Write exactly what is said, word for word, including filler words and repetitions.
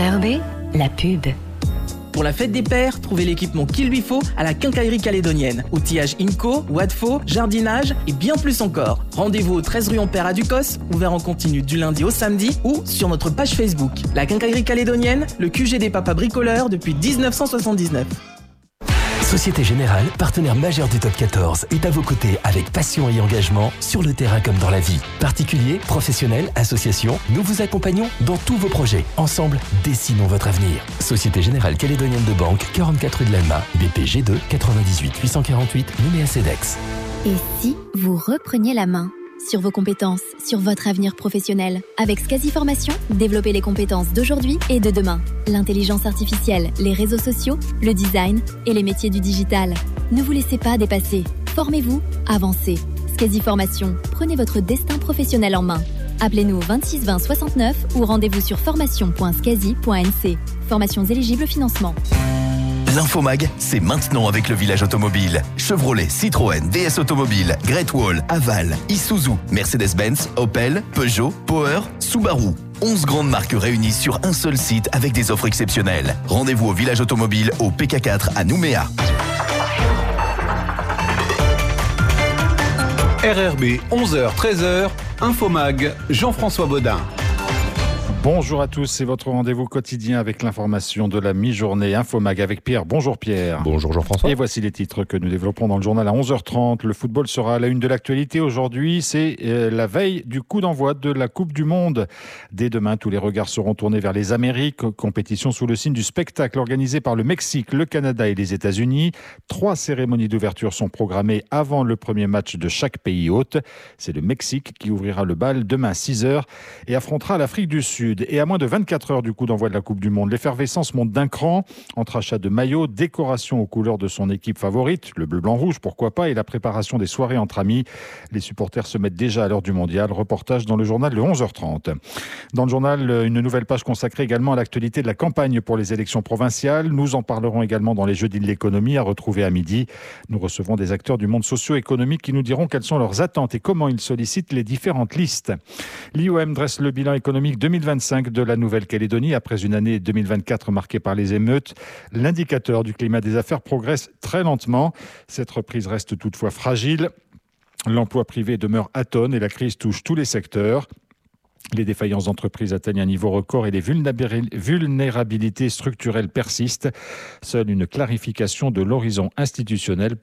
R R B, la pub. Pour la fête des pères, trouvez l'équipement qu'il lui faut à la Quincaillerie Calédonienne. Outillage Inco, Wadfo, jardinage et bien plus encore. Rendez-vous au treize rue Ampère à Ducos, ouvert en continu du lundi au samedi ou sur notre page Facebook. La Quincaillerie Calédonienne, le Q G des papas bricoleurs depuis dix-neuf cent soixante-dix-neuf. Société Générale, partenaire majeur du Top quatorze, est à vos côtés avec passion et engagement sur le terrain comme dans la vie. Particuliers, professionnels, associations, nous vous accompagnons dans tous vos projets. Ensemble, dessinons votre avenir. Société Générale Calédonienne de Banque, quarante-quatre rue de l'Alma, B P G deux, quatre-vingt-dix-huit huit cent quarante-huit, Nouméa Cedex. Et si vous repreniez la main sur vos compétences, sur votre avenir professionnel. Avec Scasi Formation, développez les compétences d'aujourd'hui et de demain. L'intelligence artificielle, les réseaux sociaux, le design et les métiers du digital. Ne vous laissez pas dépasser. Formez-vous, avancez. Scasi Formation, prenez votre destin professionnel en main. Appelez-nous au vingt-six vingt soixante-neuf ou rendez-vous sur formation point scasi point n c. Formations éligibles au financement. L'Infomag, c'est maintenant avec le village automobile. Chevrolet, Citroën, D S Automobile, Great Wall, Aval, Isuzu, Mercedes-Benz, Opel, Peugeot, Power, Subaru. onze grandes marques réunies sur un seul site avec des offres exceptionnelles. Rendez-vous au village automobile au P K quatre à Nouméa. R R B, onze heures treize heures, Infomag, Jean-François Baudin. Bonjour à tous, c'est votre rendez-vous quotidien avec l'information de la mi-journée Infomag avec Pierre. Bonjour Pierre. Bonjour Jean-François. Et voici les titres que nous développons dans le journal à onze heures trente. Le football sera à la une de l'actualité aujourd'hui. C'est euh, la veille du coup d'envoi de la Coupe du Monde. Dès demain, tous les regards seront tournés vers les Amériques. Compétition sous le signe du spectacle organisé par le Mexique, le Canada et les États-Unis. Trois cérémonies d'ouverture sont programmées avant le premier match de chaque pays hôte. C'est le Mexique qui ouvrira le bal demain à six heures et affrontera l'Afrique du Sud. Et à moins de vingt-quatre heures du coup d'envoi de la Coupe du Monde, l'effervescence monte d'un cran entre achat de maillots, décoration aux couleurs de son équipe favorite, le bleu-blanc-rouge, pourquoi pas, et la préparation des soirées entre amis. Les supporters se mettent déjà à l'heure du mondial. Reportage dans le journal de onze heures trente. Dans le journal, une nouvelle page consacrée également à l'actualité de la campagne pour les élections provinciales. Nous en parlerons également dans les jeudis de l'économie à retrouver à midi. Nous recevrons des acteurs du monde socio-économique qui nous diront quelles sont leurs attentes et comment ils sollicitent les différentes listes. L'I O M dresse le bilan économique deux mille vingt-cinq de la Nouvelle-Calédonie après une année deux mille vingt-quatre marquée par les émeutes. L'indicateur du climat des affaires progresse très lentement. Cette reprise reste toutefois fragile. L'emploi privé demeure atone et la crise touche tous les secteurs. Les défaillances d'entreprises atteignent un niveau record et les vulnérabilités structurelles persistent. Seule une clarification de l'horizon institutionnel